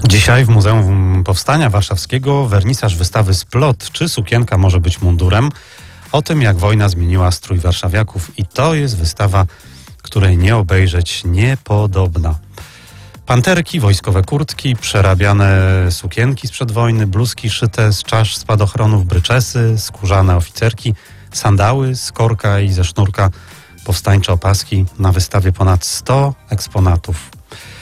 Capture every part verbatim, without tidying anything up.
Dzisiaj w Muzeum Powstania Warszawskiego wernisaż wystawy Splot. Czy sukienka może być mundurem? O tym, jak wojna zmieniła strój warszawiaków. I to jest wystawa, której nie obejrzeć niepodobna. Panterki, wojskowe kurtki, przerabiane sukienki sprzed wojny, bluzki szyte z czasz spadochronów, bryczesy, skórzane oficerki, sandały z korka i ze sznurka, powstańcze opaski. Na wystawie ponad sto eksponatów.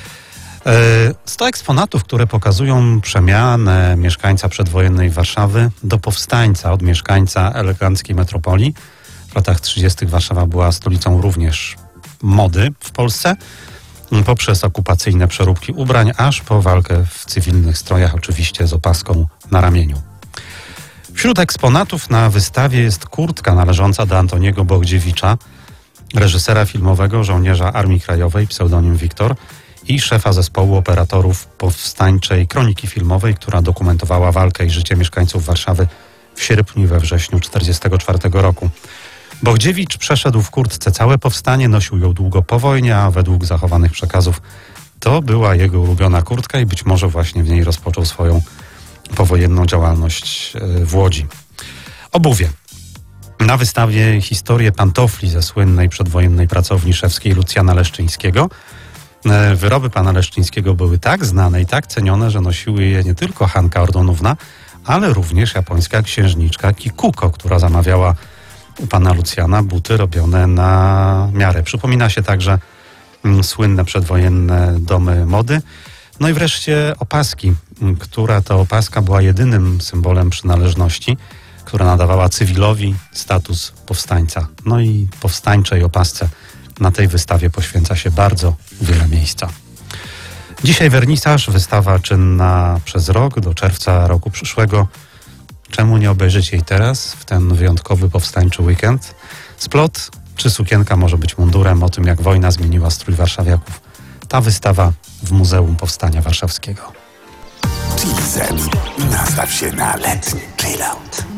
sto eksponatów, które pokazują przemianę mieszkańca przedwojennej Warszawy do powstańca, od mieszkańca eleganckiej metropolii. W latach trzydziestych Warszawa była stolicą również mody w Polsce, poprzez okupacyjne przeróbki ubrań, aż po walkę w cywilnych strojach, oczywiście z opaską na ramieniu. Wśród eksponatów na wystawie jest kurtka należąca do Antoniego Bogdziewicza, reżysera filmowego, żołnierza Armii Krajowej, pseudonim Wiktor, i szefa zespołu operatorów powstańczej kroniki filmowej, która dokumentowała walkę i życie mieszkańców Warszawy w sierpniu i we wrześniu tysiąc dziewięćset czterdziestego czwartego roku. Bogdziewicz przeszedł w kurtce całe powstanie, nosił ją długo po wojnie, a według zachowanych przekazów to była jego ulubiona kurtka i być może właśnie w niej rozpoczął swoją powojenną działalność w Łodzi. Obuwie. Na wystawie historię pantofli ze słynnej przedwojennej pracowni szewskiej Lucjana Leszczyńskiego. Wyroby pana Leszczyńskiego były tak znane i tak cenione, że nosiły je nie tylko Hanka Ordonówna, ale również japońska księżniczka Kikuko, która zamawiała u pana Lucjana buty robione na miarę. Przypomina się także mm, słynne przedwojenne domy mody. No i wreszcie opaski, która to opaska była jedynym symbolem przynależności, która nadawała cywilowi status powstańca. No i powstańczej opasce na tej wystawie poświęca się bardzo wiele miejsca. Dzisiaj wernisaż, wystawa czynna przez rok, do czerwca roku przyszłego. Czemu nie obejrzeć jej teraz, w ten wyjątkowy powstańczy weekend? Splot, czy sukienka może być mundurem? O tym, jak wojna zmieniła strój warszawiaków. Ta wystawa w Muzeum Powstania Warszawskiego. G Z. Nastaw się na letni chillout.